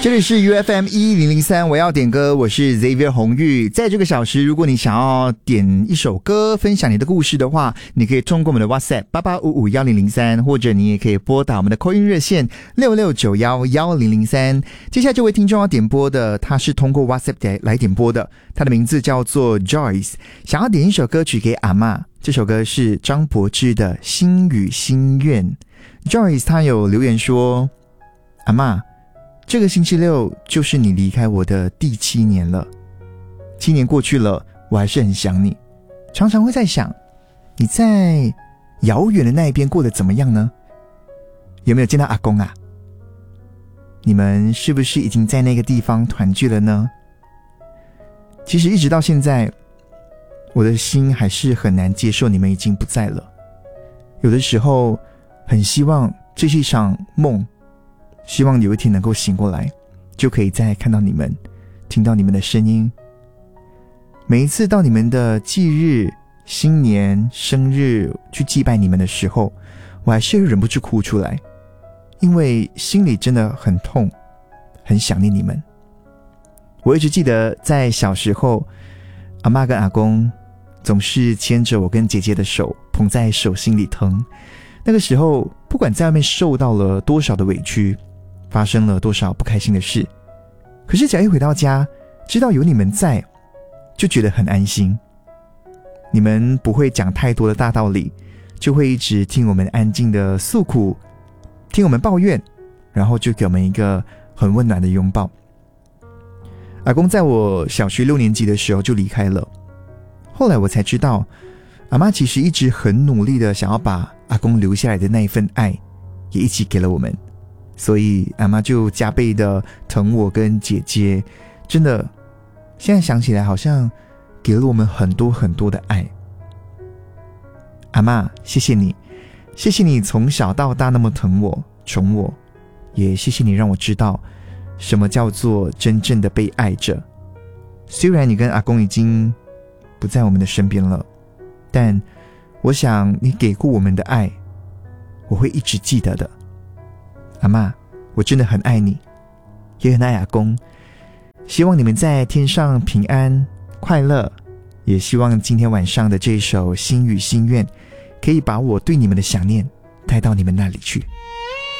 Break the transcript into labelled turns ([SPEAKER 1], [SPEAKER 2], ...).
[SPEAKER 1] 这里是 UFM1003，我要点歌，我是 Xavier 洪玉。在这个小时，如果你想要点一首歌，分享你的故事的话，你可以通过我们的 WhatsApp 88551003，或者你也可以拨打我们的 call in 热线66911003。接下来这位听众要点播的，他是通过 WhatsApp 来点播的，他的名字叫做 Joyce， 想要点一首歌曲给阿嬷。这首歌是张柏芝的《心与心愿》。Joyce 他有留言说，阿嬷，这个星期六就是你离开我的第7年了，7年过去了，我还是很想你，常常会在想，你在遥远的那一边过得怎么样呢？有没有见到阿公啊？你们是不是已经在那个地方团聚了呢？其实一直到现在，我的心还是很难接受你们已经不在了。有的时候很希望这是一场梦，希望有一天能够醒过来，就可以再看到你们，听到你们的声音。每一次到你们的忌日、新年、生日去祭拜你们的时候，我还是忍不住哭出来，因为心里真的很痛，很想念你们。我一直记得在小时候，阿嬷跟阿公总是牵着我跟姐姐的手，捧在手心里疼。那个时候不管在外面受到了多少的委屈，发生了多少不开心的事，可是只要一回到家，知道有你们在，就觉得很安心。你们不会讲太多的大道理，就会一直听我们安静的诉苦，听我们抱怨，然后就给我们一个很温暖的拥抱。阿公在我小学6年级的时候就离开了，后来我才知道，阿嬷其实一直很努力的想要把阿公留下来的那一份爱也一起给了我们，所以阿嬷就加倍的疼我跟姐姐，真的现在想起来好像给了我们很多很多的爱。阿嬷，谢谢你，谢谢你从小到大那么疼我宠我，也谢谢你让我知道什么叫做真正的被爱着。虽然你跟阿公已经不在我们的身边了，但我想你给过我们的爱，我会一直记得的。阿嬷，我真的很爱你，也很爱阿公，希望你们在天上平安快乐，也希望今天晚上的这首《心与心愿》可以把我对你们的想念带到你们那里去。